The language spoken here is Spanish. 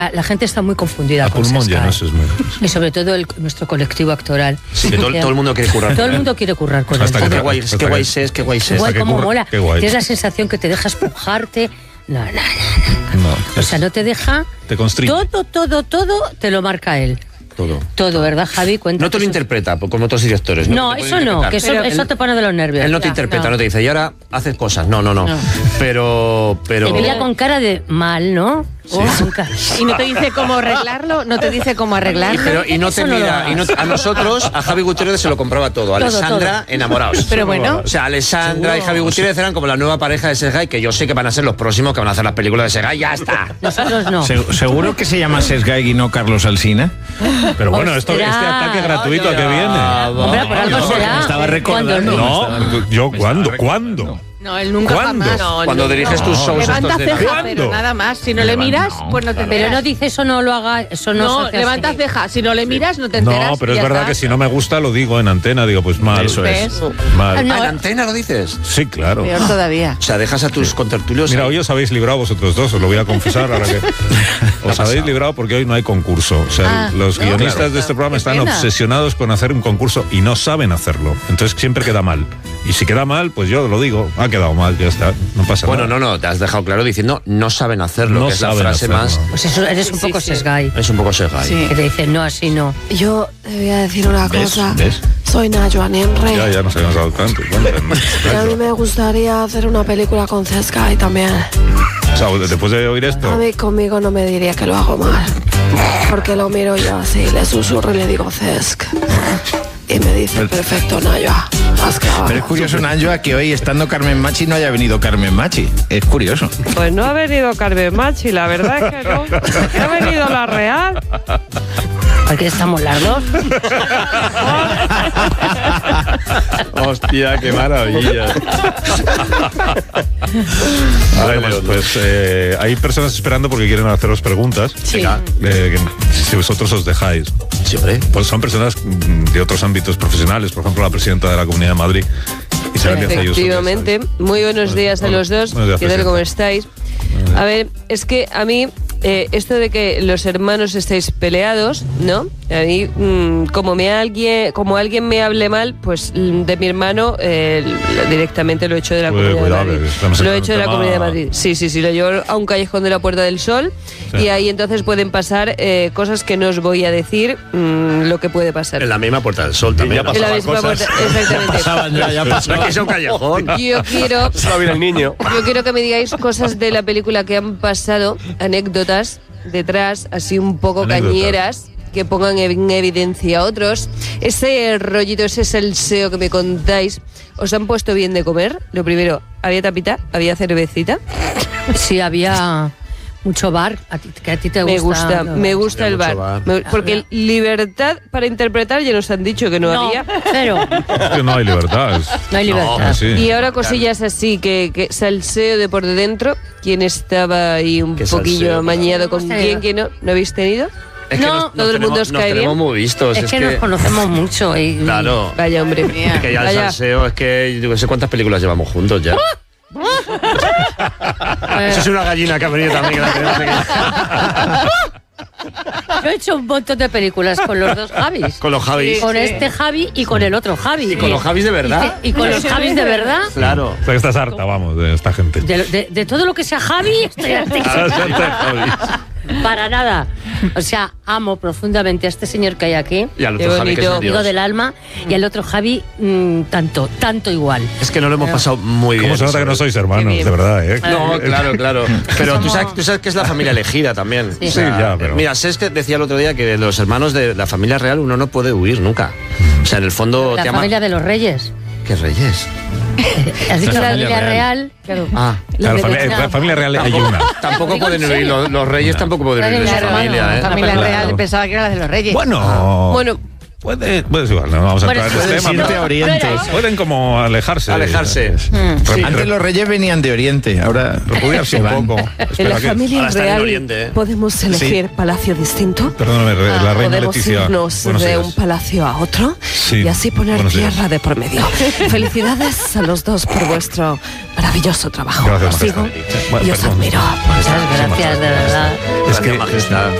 La gente está muy confundida con pulmón Sky. lleno, eso es muy... Y sobre todo nuestro colectivo actoral. Sí, que todo el mundo quiere currar. Todo el mundo quiere currar con Hasta él. que Qué guay es, qué guay es, qué guay es. Guay, cómo curra, mola. qué guay. Tienes la sensación que te deja esponjarte. No. No, O sea, no te deja... te constriñe. Todo te lo marca él. Todo, ¿verdad, Javi? Cuenta. No te lo interpreta, como otros directores. No, te eso puede no, interpretar. que eso te pone de los nervios. Él no te interpreta, no te dice, y ahora haces cosas. No. Pero... Te veía con cara de mal, ¿no? Y no te dice cómo arreglarlo, no te dice cómo arreglarlo. Y no te mira, a nosotros, a Javi Gutiérrez se lo compraba todo. A Alessandra, enamorados. Pero bueno. O sea, Alessandra y Javi Gutiérrez eran como la nueva pareja de Sesgay, que yo sé que van a ser los próximos que van a hacer las películas de Sesgay. ¡Ya está! Nosotros no. ¿Seguro que se llama Sesgay y no Carlos Alsina? Pero bueno, este ataque gratuito a qué viene. Hombre, por algo será. Estaba recordando. No, yo ¿cuándo? No, él nunca ¿Cuándo? jamás. No, Cuando diriges tus shows levanta estos de ceja, Navidad. pero nada más. Si no le miras, pues no te enteras. Pero no dice eso, no lo haga, eso no se hace levanta así. ceja. Si no le miras, no te enteras. No, pero y es ya verdad está. que si no me gusta lo digo en antena, digo pues mal. Eso es. Mal. No, ¿En antena lo dices? Sí, claro. Peor todavía. O sea, dejas a tus contertulios... Mira, ahí. hoy os habéis librado vosotros dos, os lo voy a confesar ahora que os habéis librado porque hoy no hay concurso. O sea, los guionistas de este programa están pena. obsesionados con hacer un concurso y no saben hacerlo. Entonces siempre queda mal. Y si queda mal, pues yo lo digo, ha quedado mal, ya está, no pasa Bueno, nada. no, te has dejado claro diciendo no saben hacerlo, No que es la saben frase hacerlo. más... Pues eso, eres un poco Sesgay. Es un poco Sesgay. Sí. Que te dicen, no, así no. Yo te voy a decir una cosa. ¿Ves? Soy Nayo Anemre. Ya nos habíamos dado tanto. Y a mí me gustaría hacer una película con Sesgay también. O sea, después de oír esto... A mí conmigo no me diría que lo hago mal. Porque lo miro yo así, le susurro y le digo Cesc. Y me dice, perfecto, Nayo. Has clavado. Pero es curioso, Nanjoa, que hoy, estando Carmen Machi, no haya venido Carmen Machi. Es curioso. Pues no ha venido Carmen Machi, la verdad es que no. Ha venido la Real. Aquí estamos las dos. Hostia, qué maravilla. Pues hay personas esperando porque quieren haceros preguntas. Sí. Si vosotros os dejáis. Sí, hombre. Pues son personas de otros ámbitos profesionales, por ejemplo la presidenta de la Comunidad de Madrid, Isabel Díaz Ayuso. Efectivamente. Muy buenos días a los dos. Buenos días, ¿Qué tal? presidenta. ¿Cómo estáis? A ver, es que a mí, esto de que los hermanos estáis peleados, ¿no? A mí, como alguien me hable mal, pues de mi hermano, directamente lo he hecho de la Comunidad cuidado, de Madrid. que estamos Lo he en hecho de un la tema- Comunidad de Madrid. Sí, lo llevo a un callejón de la Puerta del Sol y ahí entonces pueden pasar cosas que no os voy a decir lo que puede pasar. En la misma Puerta del Sol también. En la misma puerta, exactamente. Aquí es un callejón. Yo quiero el niño. Yo quiero que me digáis cosas de la película que han pasado, anécdotas detrás, así un poco Anécdotas. cañeras, que pongan en evidencia a otros. Ese rollito, ese salseo que me contáis, ¿os han puesto bien de comer? Lo primero, ¿había tapita? ¿Había cervecita? Sí, había mucho bar, que a ti te gusta. Me gusta el mucho bar. bar. Porque libertad para interpretar ya nos han dicho que no, había. Cero. Es que no hay libertad. No hay libertad. Sí. Y ahora cosillas así, que salseo de por dentro. ¿Quién estaba ahí un ¿Qué poquillo salseo? amañado con Hemos quién? tenido. ¿Quién no habéis tenido? Es que No, todo el mundo os nos cae tenemos bien. muy vistos. Es que nos conocemos mucho. Y, Claro. Vaya, hombre. Es que ya el Vaya. salseo es que yo no sé cuántas películas llevamos juntos ya. Eso es una gallina que ha venido también. Que la tenemos aquí. Yo he hecho un montón de películas con los dos Javis. Con los Javis. Con este Javi y con el otro Javi. Y con los Javis de verdad. Y con los Javis de verdad. Claro. O sea, que estás harta, vamos, de esta gente. De todo lo que sea Javi, estoy harta. Para nada. O sea, amo profundamente a este señor que hay aquí. Y al Qué otro Javi que es bonito. un Amigo dios. del alma. Y al otro Javi, tanto igual. Es que no lo hemos pasado muy bien. ¿Cómo se nota que no sois hermanos, de verdad, eh? No, claro. Pero tú sabes que es la familia elegida también. Sí. Sí, ya, pero... Mira, Sés que decía el otro día que de los hermanos de la familia real uno no puede huir nunca. O sea, en el fondo La te ama... familia de los reyes. ¿Qué reyes? Has dicho la familia familia real. real. Claro. Ah, La familia real hay una. tampoco Digo, pueden ¿en huir, serio? los reyes tampoco pueden huir de su Claro, familia, La ¿eh? familia Claro. real pensaba que era la de los reyes. Bueno, Bueno, Pues igual, no vamos a entrar en pueden este tema. irte a Oriente. Pueden como alejarse. Sí. Antes los reyes venían de Oriente, ahora repudiarse un poco. En Espera, la ¿qué? familia Ahora está en real Oriente, podemos elegir palacio distinto. Perdóname, la reina Podemos Leticia. irnos Buenos de días. un palacio a otro Sí, y así poner buenos días. tierra de por medio. Felicidades a los dos por vuestro maravilloso trabajo. Gracias, Os sigo majestad. Bueno, y os perdón. admiro. Muchas gracias, de verdad. Es que Majestad.